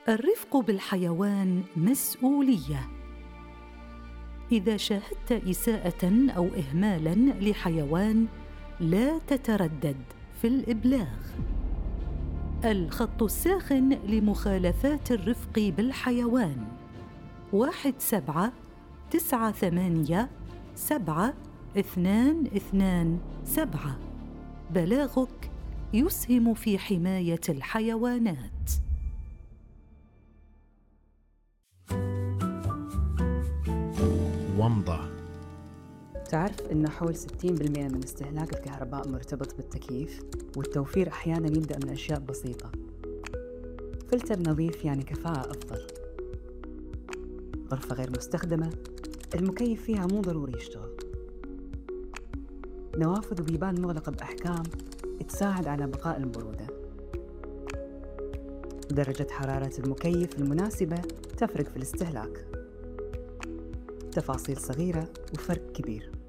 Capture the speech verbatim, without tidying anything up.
الرفق بالحيوان مسؤولية. إذا شاهدت إساءة أو إهمالاً لحيوان لا تتردد في الإبلاغ. الخط الساخن لمخالفات الرفق بالحيوان: واحد سبعة تسعة ثمانية سبعة اثنان اثنان سبعة. بلاغك يسهم في حماية الحيوانات. ومضة. تعرف إن حول ستين بالمئة من استهلاك الكهرباء مرتبط بالتكييف، والتوفير أحياناً يبدأ من أشياء بسيطة. فلتر نظيف يعني كفاءة أفضل. غرفة غير مستخدمة المكيف فيها مو ضروري يشتغل. نوافذ وبيبان مغلقة بأحكام تساعد على بقاء البرودة. درجة حرارة المكيف المناسبة تفرق في الاستهلاك. تفاصيل صغيرة وفرق كبير.